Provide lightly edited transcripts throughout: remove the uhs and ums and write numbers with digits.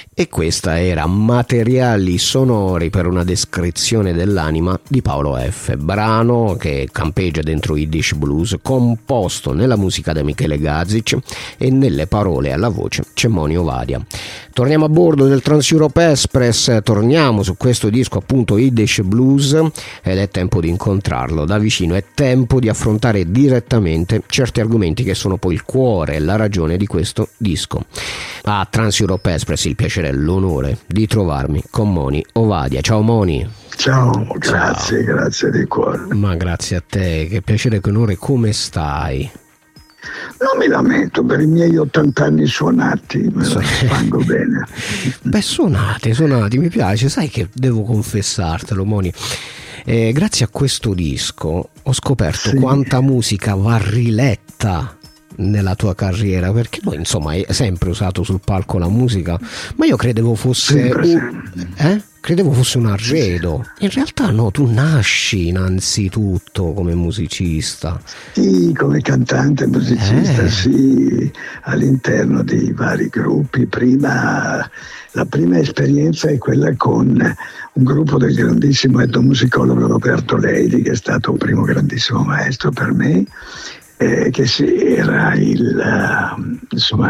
E questa era Materiali sonori per una descrizione dell'anima di Paolo F., brano che campeggia dentro Yiddish Blues, composto nella musica da Michele Gazic e nelle parole e alla voce Cemmoni Ovadia. Torniamo a bordo del Trans-Europe Express, torniamo su questo disco appunto Yiddish Blues, ed è tempo di incontrarlo da vicino, è tempo di affrontare direttamente certi argomenti che sono poi il cuore e la ragione di questo disco. A Trans-Europe Express il piacere e l'onore di trovarmi con Moni Ovadia. Ciao Moni. Ciao, grazie di cuore. Ma grazie a te, che piacere, che onore, come stai? Non mi lamento per i miei 80 anni suonati, me la spango bene. Beh, suonati, mi piace, sai che devo confessartelo, Moni. Grazie a questo disco ho scoperto quanta musica va riletta nella tua carriera, perché noi insomma hai sempre usato sul palco la musica, ma io credevo fosse credevo fosse un arredo. In realtà no, tu nasci innanzitutto come musicista. Sì, come cantante musicista, sì, all'interno di vari gruppi. La prima esperienza è quella con un gruppo del grandissimo etnomusicologo Roberto Leidi, che è stato un primo grandissimo maestro per me, che era il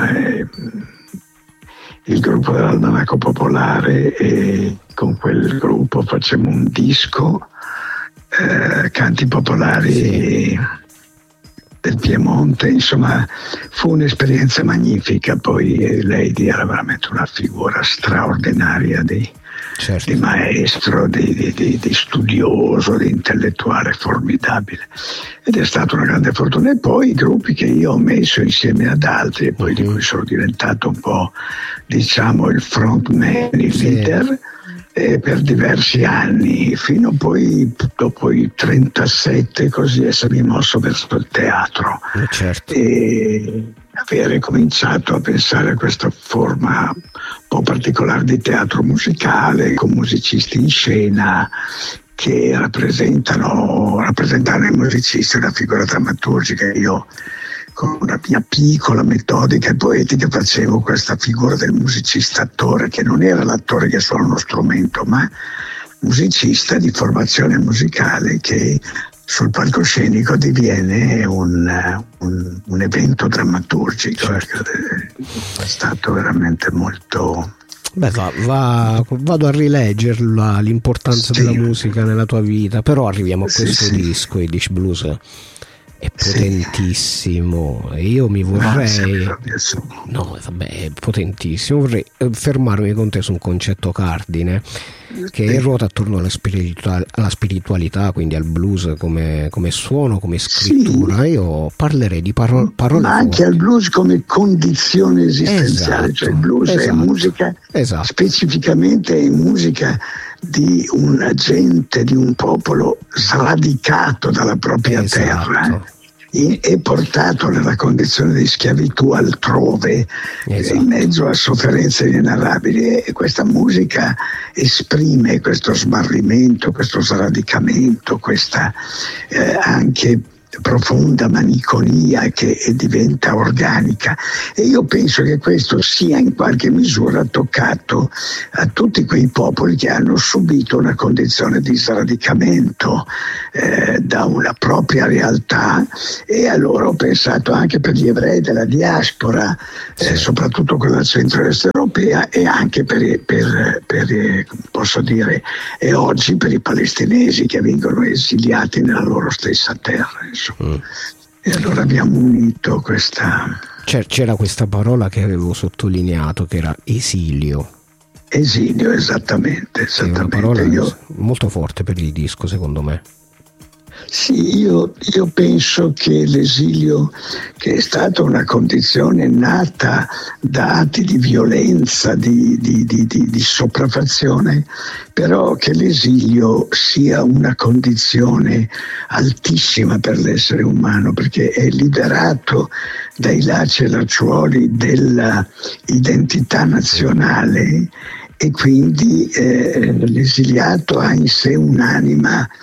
gruppo dell'Almanacco Popolare, e con quel gruppo facemmo un disco, canti popolari del Piemonte. Insomma, fu un'esperienza magnifica. Poi Leidi era veramente una figura straordinaria di maestro, di studioso, di intellettuale formidabile, ed è stata una grande fortuna. E poi i gruppi che io ho messo insieme ad altri, e poi di cui sono diventato un po', diciamo, il frontman, il leader, per diversi anni, fino poi dopo i 37 così essermi mosso verso il teatro, e avere cominciato a pensare a questa forma un po' particolare di teatro musicale, con musicisti in scena che rappresentano i musicisti, una figura drammaturgica. Io, con una mia piccola metodica e poetica, facevo questa figura del musicista attore, che non era l'attore che suona uno strumento, ma musicista di formazione musicale che sul palcoscenico diviene un evento drammaturgico. È stato veramente molto... Beh, vado a rileggerla, l'importanza della musica nella tua vita, però arriviamo a questo disco, Yiddish Blues. È potentissimo, e io mi vorrei è potentissimo, vorrei fermarmi con te su un concetto cardine che ruota attorno alla spiritualità, quindi al blues come suono, come scrittura. Io parlerei di parole, ma anche al blues come condizione esistenziale. Cioè il blues è musica, specificamente è musica di una gente, di un popolo sradicato dalla propria terra e portato nella condizione di schiavitù altrove, in mezzo a sofferenze inenarrabili, e questa musica esprime questo smarrimento, questo sradicamento, questa anche profonda maniconia che diventa organica. E io penso che questo sia in qualche misura toccato a tutti quei popoli che hanno subito una condizione di sradicamento da una propria realtà, e allora ho pensato anche per gli ebrei della diaspora, soprattutto quella centro-est europea, e anche per posso dire, e oggi per i palestinesi che vengono esiliati nella loro stessa terra. E allora abbiamo unito questa... C'era questa parola che avevo sottolineato, che era esilio. Esilio, esattamente. È una parola molto forte per il disco, secondo me. Sì, io penso che l'esilio, che è stata una condizione nata da atti di violenza, di sopraffazione, però che l'esilio sia una condizione altissima per l'essere umano, perché è liberato dai lacci e lacciuoli dell'identità nazionale, e quindi l'esiliato ha in sé un'anima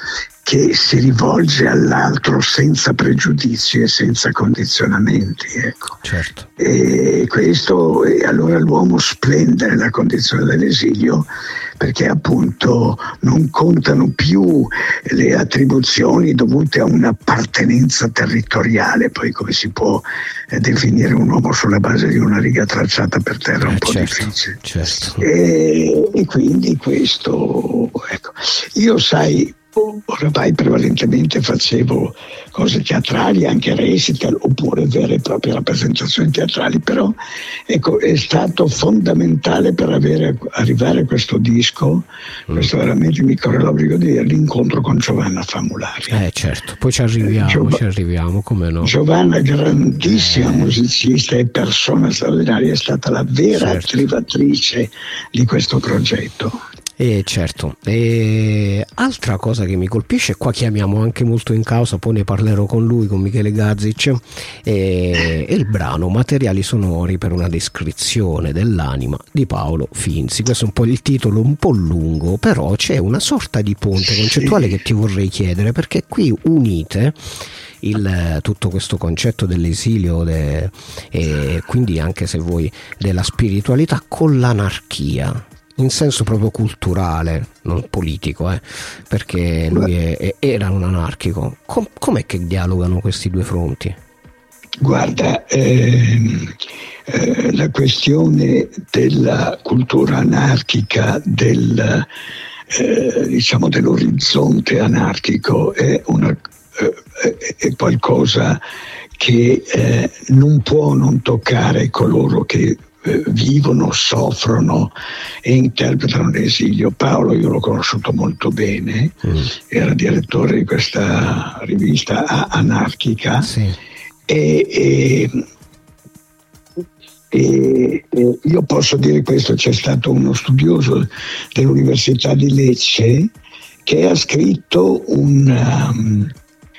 che si rivolge all'altro senza pregiudizi e senza condizionamenti, ecco. Certo. E questo, e allora l'uomo splende nella condizione dell'esilio, perché appunto non contano più le attribuzioni dovute a un'appartenenza territoriale. Poi come si può definire un uomo sulla base di una riga tracciata per terra? Un po' difficile. Certo. E quindi questo, ecco, io sai, oramai prevalentemente facevo cose teatrali, anche recital oppure vere e proprie rappresentazioni teatrali, però ecco, è stato fondamentale per arrivare a questo disco. Questo veramente mi corre l'obbligo di dire, l'incontro con Giovanna Famulari. Certo, poi ci arriviamo, come no. Giovanna, grandissima musicista e persona straordinaria, è stata la vera attivatrice di questo progetto. Certo, altra cosa che mi colpisce, qua chiamiamo anche molto in causa, poi ne parlerò con lui, con Michele Gazic, è il brano Materiali sonori per una descrizione dell'anima di Paolo Finzi. Questo è un po' il titolo, un po' lungo, però c'è una sorta di ponte concettuale che ti vorrei chiedere, perché qui unite tutto questo concetto dell'esilio e quindi anche, se vuoi, della spiritualità con l'anarchia, in senso proprio culturale, non politico, perché lui era un anarchico. Com'è che dialogano questi due fronti? Guarda, la questione della cultura anarchica, diciamo dell'orizzonte anarchico, è qualcosa che non può non toccare coloro che vivono, soffrono e interpretano l'esilio. Paolo io l'ho conosciuto molto bene, era direttore di questa rivista anarchica, e io posso dire questo: c'è stato uno studioso dell'Università di Lecce che ha scritto un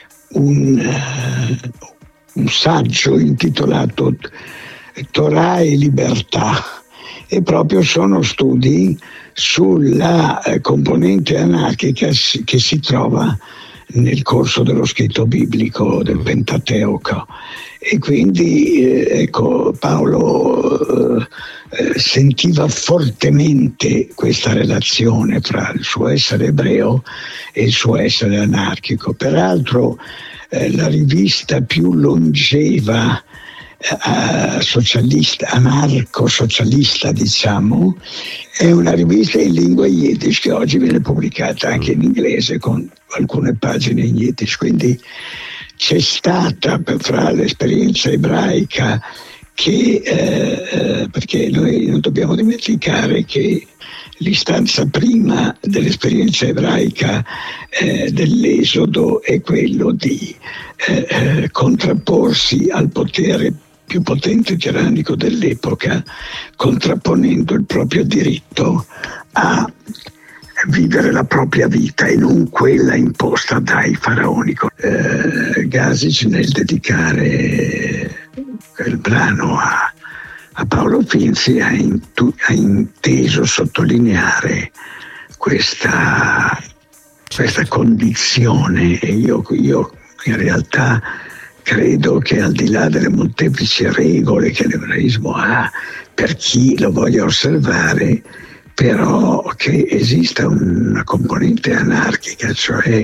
saggio intitolato Torah e libertà, e proprio sono studi sulla componente anarchica che si trova nel corso dello scritto biblico del Pentateuco. E quindi ecco, Paolo sentiva fortemente questa relazione fra il suo essere ebreo e il suo essere anarchico. Peraltro la rivista più longeva socialista, anarco-socialista, diciamo, è una rivista in lingua yiddish che oggi viene pubblicata anche in inglese con alcune pagine in yiddish. Quindi c'è stata, fra l'esperienza ebraica, perché noi non dobbiamo dimenticare che l'istanza prima dell'esperienza ebraica dell'Esodo è quello di contrapporsi al potere più potente tirannico dell'epoca, contrapponendo il proprio diritto a vivere la propria vita e non quella imposta dai faraoni. Gazic, nel dedicare quel brano a Paolo Finzi, ha inteso sottolineare questa condizione, e io in realtà credo che, al di là delle molteplici regole che l'ebraismo ha per chi lo voglia osservare, però che esista una componente anarchica, cioè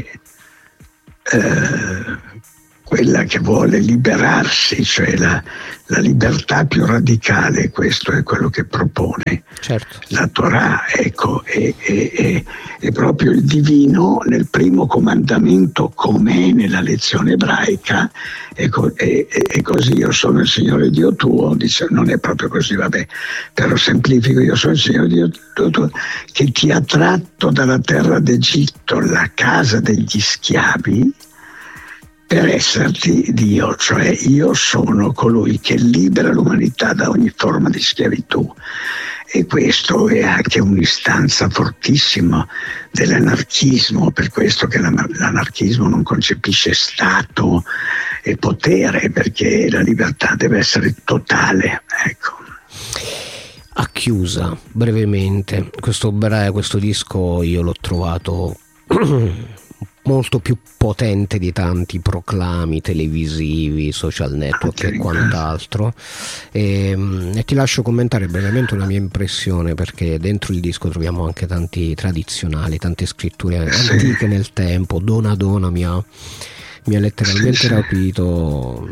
quella che vuole liberarsi, cioè la libertà più radicale. Questo è quello che propone la Torah, ecco, è proprio il divino nel primo comandamento, com'è nella lezione ebraica, ecco, è così: io sono il Signore Dio tuo. Dice, non è proprio così, vabbè, però semplifico: io sono il Signore Dio tuo che ti ha tratto dalla terra d'Egitto, la casa degli schiavi, per esserti Dio, cioè io sono colui che libera l'umanità da ogni forma di schiavitù. E questo è anche un'istanza fortissima dell'anarchismo, per questo che l'anarchismo non concepisce Stato e potere, perché la libertà deve essere totale, ecco. A chiusa, brevemente, questo disco io l'ho trovato molto più potente di tanti proclami televisivi, social network e quant'altro, e ti lascio commentare brevemente una mia impressione, perché dentro il disco troviamo anche tanti tradizionali, tante scritture antiche nel tempo. Dona Dona mi ha letteralmente rapito.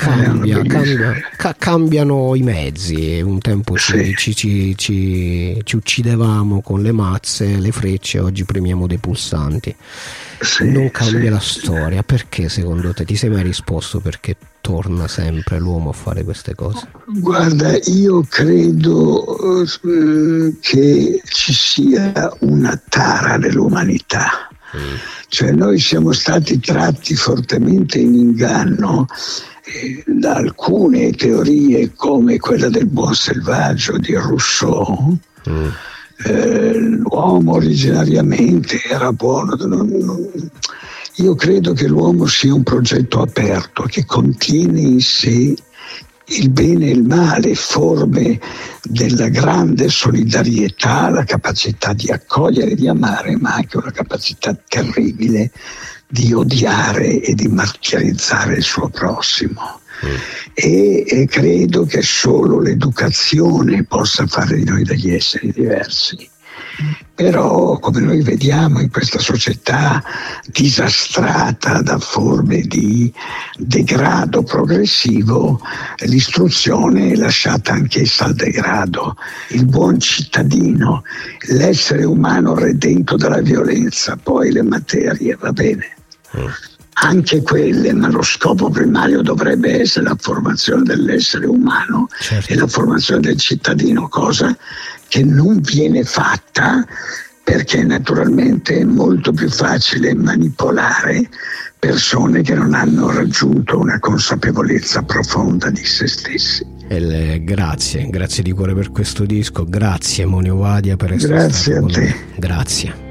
Cambiano i mezzi. Un tempo ci uccidevamo con le mazze, le frecce, oggi premiamo dei pulsanti. Non cambia la storia. Perché secondo te? Ti sei mai risposto perché torna sempre l'uomo a fare queste cose? Guarda, io credo che ci sia una tara dell'umanità. Cioè noi siamo stati tratti fortemente in inganno da alcune teorie come quella del buon selvaggio di Rousseau. L'uomo originariamente era buono. Io credo che l'uomo sia un progetto aperto che contiene in sé il bene e il male, forme della grande solidarietà, la capacità di accogliere e di amare, ma anche una capacità terribile di odiare e di martirizzare il suo prossimo. E credo che solo l'educazione possa fare di noi degli esseri diversi. Però, come noi vediamo in questa società disastrata da forme di degrado progressivo, l'istruzione è lasciata anch'essa al degrado. Il buon cittadino, l'essere umano redento dalla violenza, poi le materie, va bene, anche quelle, ma lo scopo primario dovrebbe essere la formazione dell'essere umano, certo, e la formazione del cittadino, cosa che non viene fatta perché naturalmente è molto più facile manipolare persone che non hanno raggiunto una consapevolezza profonda di se stessi. Grazie di cuore per questo disco, grazie Monio Vadia per essere stato con me. Grazie.